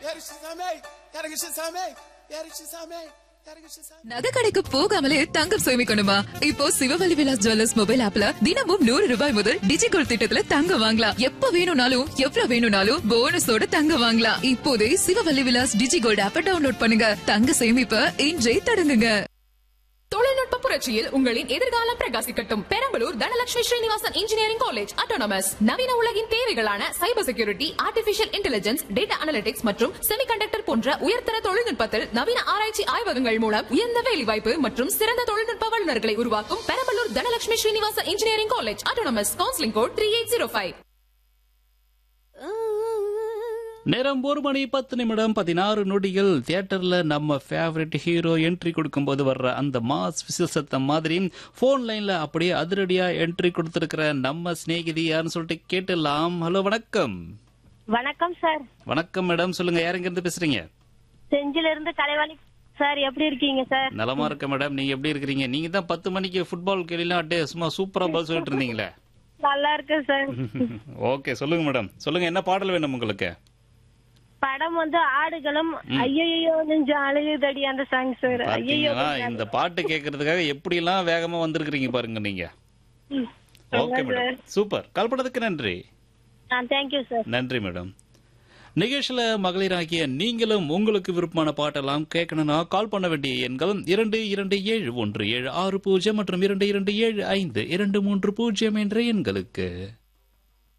நகை கடைக்கு போகாமலே தங்கம் சேமிக்கணுமா? இப்போ சிவவழி விலாஸ் ஜுவல்லர்ஸ் மொபைல் ஆப்ல தினமும் 100 ரூபாய் முதல் டிஜிகோல்ட் திட்டத்துல தங்கம் வாங்கலாம். எப்ப வேணும்னாலும் எவ்வளவு வேணும்னாலும் போனஸோட தங்கம் வாங்கலாம். இப்போதே சிவவழி விலாஸ் டிஜிகோல்ட் ஆப்பை டவுன்லோட் பண்ணுங்க. தங்க சேமிப்ப இன்றே தொடங்குங்க. தொழில்நுட்ப புரட்சியில் உங்களின் எதிர்காலம் பிரகாசிக்கட்டும். Perambalur Dhanalakshmi Srinivasan engineering college autonomous நவீன உலகின் தேவைகளான cyber security, artificial intelligence, data analytics மற்றும் செமிகண்டக்டர் போன்ற உயர்தர தொழில்நுட்பத்தில் நவீன ஆராய்ச்சி ஆய்வகங்கள் மூலம் உயர்ந்த வேலைவாய்ப்பு மற்றும் சிறந்த தொழில்நுட்ப வல்லுநர்களை உருவாக்கும் Perambalur Dhanalakshmi Srinivasan engineering college autonomous. Counselling code 3805. நேரம் 1:10 தியேட்டர்ல நம்ம ஃபேவரட் ஹீரோ என்ட்ரி கொடுக்கும்போது வர்ற அந்த மாஸ் விசில் சத்தம் மாதிரி போன் லைன்ல அப்படியே அதிரடியா என்ட்ரி கொடுத்திருக்கிற நம்ம சிநேகிதி யாருன்னு சொல்லிட்டு கேட்டுலாம். ஹலோ, வணக்கம். வணக்கம் சார். வணக்கம் மேடம், சொல்லுங்க, யார் எங்க இருந்து பேசுறீங்க? செஞ்சில இருந்து கலைவாணி சார். எப்படி இருக்கீங்க சார்? நலமா இருக்க மேடம், நீங்க எப்படி இருக்கீங்க? நீங்க தான் 10 மணிக்கு ஃபுட்பால் கேள்விலாம் அப்படியே சும்மா சூப்பரா பதில் சொல்லிட்டு இருந்தீங்களே. நல்லா இருக்கு சார். ஓகே, சொல்லுங்க மேடம், சொல்லுங்க, என்ன பாடல் வேணும் உங்களுக்கு? படம் ஆடுகளும் ஐயோ நெஞ்சம் அழுகுதடி அந்த சாங் சார். ஐயோ, இந்த பாட்டு கேட்கறதுக்காக எப்படி எல்லாம் வேகமா வந்திருக்கீங்க பாருங்க நீங்க. Okay madam, super. கால் பண்ணதுக்கு நன்றி. Thank you sir. நன்றி மேடம். நிகழ்ச்சியில மகளிராகிய நீங்களும் உங்களுக்கு விருப்பமான பாட்டெல்லாம் கேட்கணும்னா கால் பண்ண வேண்டிய எண்கள் 227176 மற்றும் 227523 என்ற எண்களுக்கு.